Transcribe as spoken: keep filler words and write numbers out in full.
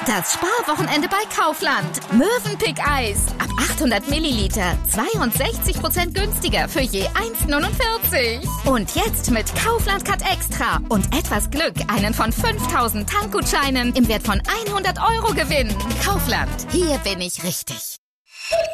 Das Sparwochenende bei Kaufland. Mövenpick-Eis. Ab achthundert Milliliter. zweiundsechzig Prozent günstiger für je eins Komma neunundvierzig. Und jetzt mit Kaufland Cut Extra und etwas Glück einen von fünftausend Tankgutscheinen im Wert von hundert Euro gewinnen. Kaufland. Hier bin ich richtig.